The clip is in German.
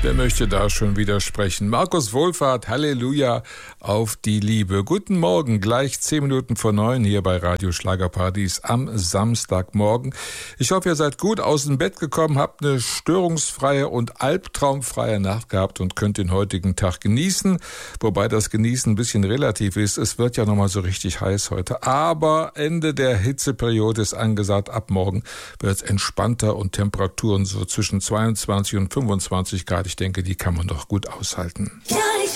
Wer möchte da schon widersprechen? Markus Wohlfahrt, Halleluja auf die Liebe. Guten Morgen, gleich 10 Minuten vor 9 hier bei Radio Schlagerpartys am Samstagmorgen. Ich hoffe, ihr seid gut aus dem Bett gekommen, habt eine störungsfreie und albtraumfreie Nacht gehabt und könnt den heutigen Tag genießen. Wobei das Genießen ein bisschen relativ ist. Es wird ja nochmal so richtig heiß heute. Aber Ende der Hitzeperiode ist angesagt. Ab morgen wird es entspannter und Temperaturen so zwischen 22 und 25 Grad. Ich denke, die kann man doch gut aushalten.